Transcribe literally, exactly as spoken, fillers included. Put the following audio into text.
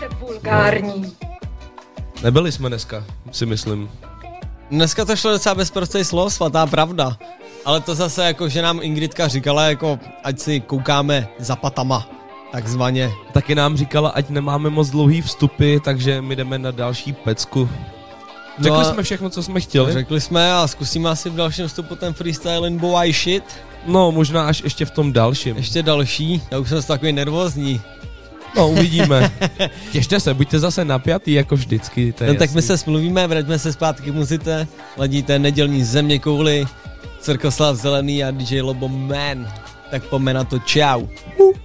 Jste vulgární. Nebyli jsme dneska, si myslím. Dneska to šlo docela bez prostých slov, svatá pravda. Ale to zase jako, že nám Ingridka říkala, jako ať si koukáme za patama, takzvaně. Taky nám říkala, ať nemáme moc dlouhý vstupy, takže my jdeme na další pecku. Řekli no jsme všechno, co jsme chtěli. Řekli jsme a zkusíme asi v dalším vstupu ten freestyle in boy shit. No, možná až ještě v tom dalším. Ještě další, já už jsem takový nervózní. No, uvidíme. Těšte se, buďte zase napjatý, jako vždycky. No, tak my se smluvíme, vraťme se zpátky k muzice. Ladíte nedělní země kouli, Cirkoslav Zelený a D J Lobo Man. Tak pojďme na to, čau. Uh.